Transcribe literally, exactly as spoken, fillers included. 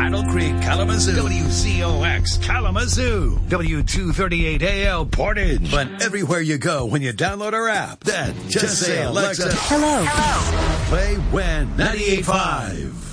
Battle Creek, Kalamazoo. W C O X, Kalamazoo. W two thirty-eight A L, Portage. But everywhere you go when you download our app, then just, just say, Alexa, hello. Hello. Play When ninety-eight point five.